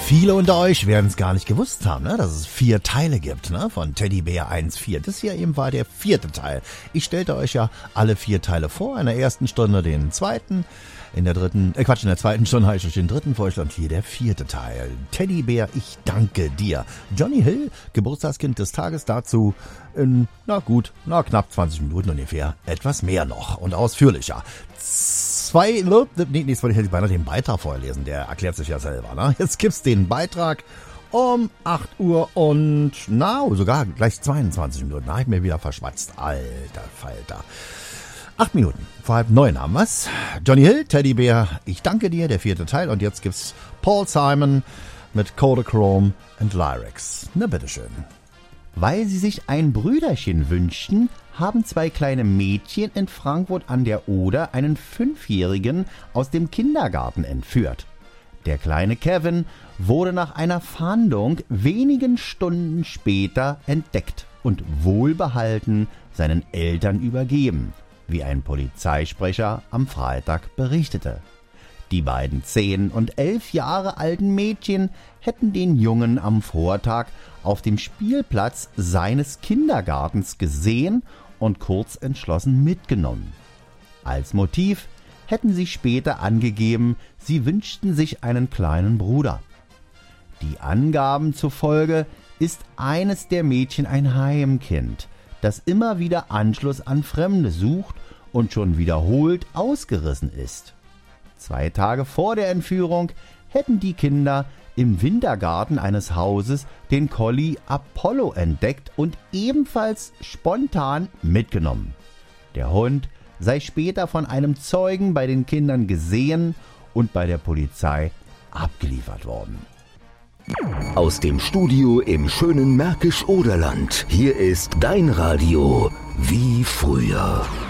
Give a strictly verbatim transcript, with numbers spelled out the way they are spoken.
Viele unter euch werden es gar nicht gewusst haben, ne, dass es vier Teile gibt, ne, von Teddybär eins vier. Das hier eben war der vierte Teil. Ich stellte euch ja alle vier Teile vor. In der ersten Stunde den zweiten, in der dritten, äh Quatsch, in der zweiten Stunde habe ich euch den dritten vorgestellt. Hier der vierte Teil. Teddybär, ich danke dir. Johnny Hill, Geburtstagskind des Tages, dazu in, na gut, na knapp zwanzig Minuten ungefähr. Etwas mehr noch und ausführlicher. Zwei, nee, jetzt wollte ich beinahe den Beitrag vorlesen, der erklärt sich ja selber, ne? Jetzt gibt's den Beitrag um acht Uhr und, na, sogar gleich zweiundzwanzig Minuten. Da hab ich mir wieder verschwatzt. Alter Falter. Acht Minuten. Vor halb neun haben wir's. Johnny Hill, Teddybär, ich danke dir, der vierte Teil. Und jetzt gibt's Paul Simon mit Kodachrome and Lyrics. Na, bitteschön. Weil sie sich ein Brüderchen wünschten, haben zwei kleine Mädchen in Frankfurt an der Oder einen Fünfjährigen aus dem Kindergarten entführt. Der kleine Kevin wurde nach einer Fahndung wenigen Stunden später entdeckt und wohlbehalten seinen Eltern übergeben, wie ein Polizeisprecher am Freitag berichtete. Die beiden zehn und elf Jahre alten Mädchen hätten den Jungen am Vortag auf dem Spielplatz seines Kindergartens gesehen und kurz entschlossen mitgenommen. Als Motiv hätten sie später angegeben, sie wünschten sich einen kleinen Bruder. Die Angaben zufolge ist eines der Mädchen ein Heimkind, das immer wieder Anschluss an Fremde sucht und schon wiederholt ausgerissen ist. Zwei Tage vor der Entführung hätten die Kinder im Wintergarten eines Hauses den Collie Apollo entdeckt und ebenfalls spontan mitgenommen. Der Hund sei später von einem Zeugen bei den Kindern gesehen und bei der Polizei abgeliefert worden. Aus dem Studio im schönen Märkisch-Oderland. Hier ist dein Radio wie früher.